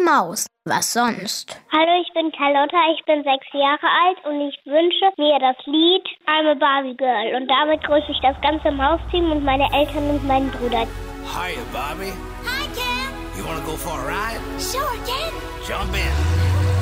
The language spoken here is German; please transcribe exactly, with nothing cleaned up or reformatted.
Maus. Was sonst? Hallo, ich bin Carlotta, ich bin sechs Jahre alt und ich wünsche mir das Lied I'm a Barbie Girl. Und damit grüße ich das ganze Mausteam und meine Eltern und meinen Bruder. Hiya, Barbie. Hi, Ken. You wanna go for a ride? Sure, Ken. Jump in.